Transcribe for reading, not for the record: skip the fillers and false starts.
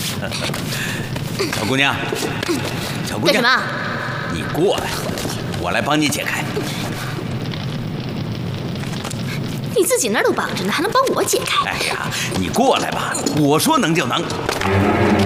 小姑娘，小姑娘， 干什么？ 你过来，我来帮你解开。 你自己那儿都绑着呢，还能帮我解开？ 哎呀，你过来吧，我说能就能。